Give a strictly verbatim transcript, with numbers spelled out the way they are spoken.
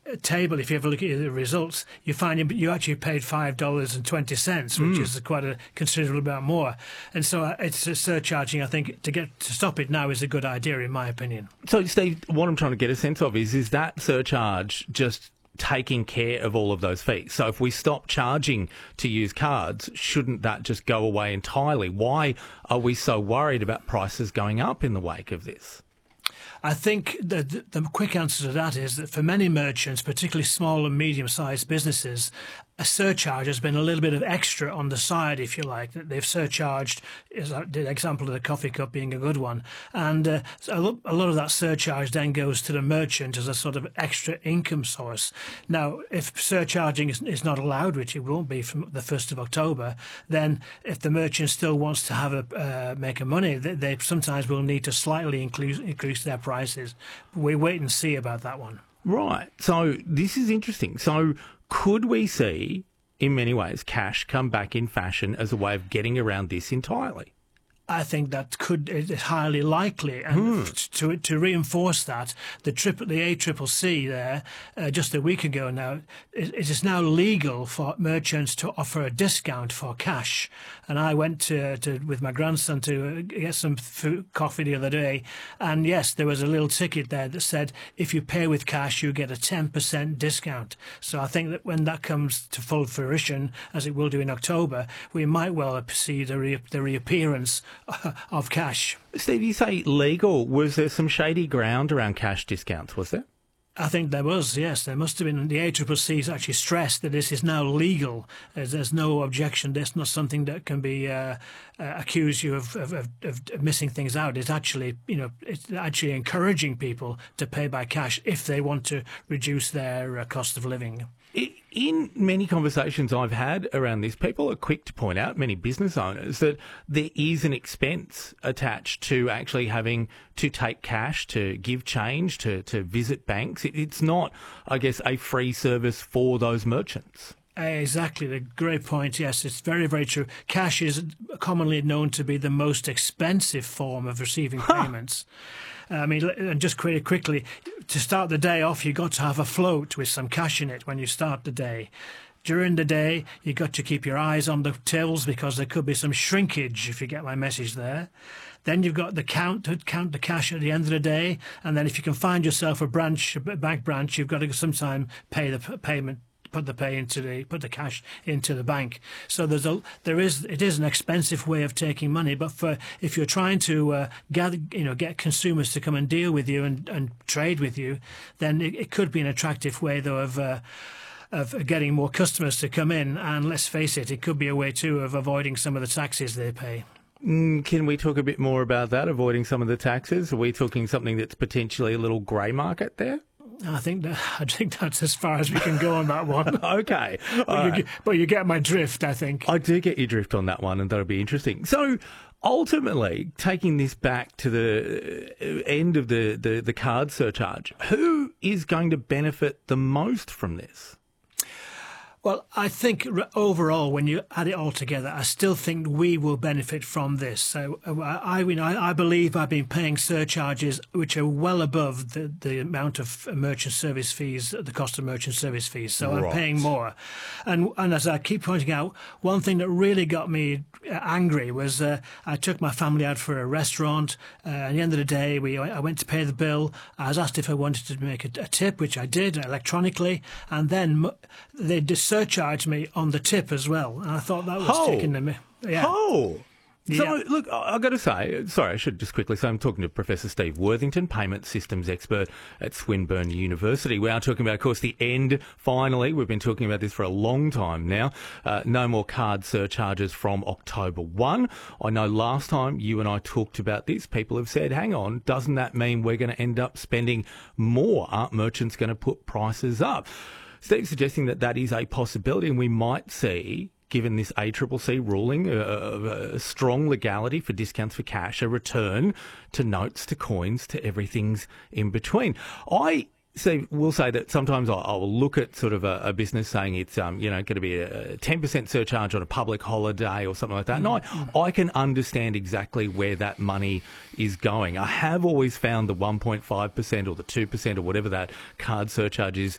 table, if you ever look at the results, you find you, you actually paid five dollars and twenty cents, which mm. is quite a considerable amount more. And so uh, it's uh, surcharging, I think, to get to stop it now is a good idea, in my opinion. So, Steve, what I'm trying to get a sense of is, is that surcharge just taking care of all of those fees? So if we stop charging to use cards, shouldn't that just go away entirely? Why are we so worried about prices going up in the wake of this? I think the, the quick answer to that is that for many merchants, particularly small and medium-sized businesses, a surcharge has been a little bit of extra on the side, if you like. They've surcharged, is the example of the coffee cup being a good one. And uh, so a lot of that surcharge then goes to the merchant as a sort of extra income source. Now, if surcharging is, is not allowed, which it won't be from the first of October, then if the merchant still wants to have a uh, make a money, they, they sometimes will need to slightly increase, increase their prices. We wait and see about that one. Right. So this is interesting. So could we see, in many ways, cash come back in fashion as a way of getting around this entirely? I think that could is highly likely, and hmm. to to reinforce that, the triple the A C C C there uh, just a week ago now, it, it is now legal for merchants to offer a discount for cash. And I went to, to with my grandson to get some food, coffee the other day, and yes, there was a little ticket there that said if you pay with cash, you get a ten percent discount. So I think that when that comes to full fruition, as it will do in October, we might well see the re- the reappearance of cash. Steve, you say legal. Was there some shady ground around cash discounts, was there? I think there was, yes. There must have been. The A C C C has actually stressed that this is now legal. There's, there's no objection. There's not something that can be uh, uh, accuse you of, of, of, of missing things out. It's actually, you know, it's actually encouraging people to pay by cash if they want to reduce their uh, cost of living. In many conversations I've had around this, people are quick to point out, many business owners, that there is an expense attached to actually having to take cash, to give change, to, to visit banks. It, it's not, I guess, a free service for those merchants. Exactly, the great point. Yes, it's very, very true. Cash is commonly known to be the most expensive form of receiving huh. payments. I mean, and just quickly, quickly, to start the day off, you got to have a float with some cash in it when you start the day. During the day, you got to keep your eyes on the tills because there could be some shrinkage, if you get my message there. Then you've got the count to count the cash at the end of the day, and then if you can find yourself a branch, a bank branch, you've got to sometime pay the payment. Put the pay into the put the cash into the bank. So there's a there is it is an expensive way of taking money. But for if you're trying to uh, gather you know get consumers to come and deal with you and, and trade with you, then it, it could be an attractive way though of. Uh, of getting more customers to come in, and let's face it, it could be a way too of avoiding some of the taxes they pay. Mm, can we talk a bit more about that, avoiding some of the taxes? Are we talking something that's potentially a little grey market there? I think that, I think that's as far as we can go on that one. Okay. But, you, right. but you get my drift, I think. I do get your drift on that one, and that'll be interesting. So ultimately, taking this back to the end of the, the, the card surcharge, who is going to benefit the most from this? Well, I think overall, when you add it all together, I still think we will benefit from this. So I, I, I believe I've been paying surcharges which are well above the, the amount of merchant service fees, the cost of merchant service fees. So right. I'm paying more. And, and as I keep pointing out, one thing that really got me angry was uh, I took my family out for a restaurant. Uh, at the end of the day, we I went to pay the bill. I was asked if I wanted to make a, a tip, which I did electronically, and then they surcharged me on the tip as well. And I thought that was oh. taking them. Yeah. Oh. So, yeah. look, I've got to say, sorry, I should just quickly say I'm talking to Professor Steve Worthington, payment systems expert at Swinburne University. We are talking about, of course, the end, finally. We've been talking about this for a long time now. Uh, no more card surcharges from October first. I know last time you and I talked about this, people have said, hang on, doesn't that mean we're going to end up spending more? Aren't merchants going to put prices up? Steve's suggesting that that is a possibility, and we might see, given this A C C C ruling of uh, uh, strong legality for discounts for cash, a return to notes, to coins, to everything's in between. I Steve, will say that sometimes I'll, I'll look at sort of a, a business saying it's um, you know going to be a ten percent surcharge on a public holiday or something like that. And I, I can understand exactly where that money is going. I have always found the one point five percent or the two percent or whatever that card surcharge is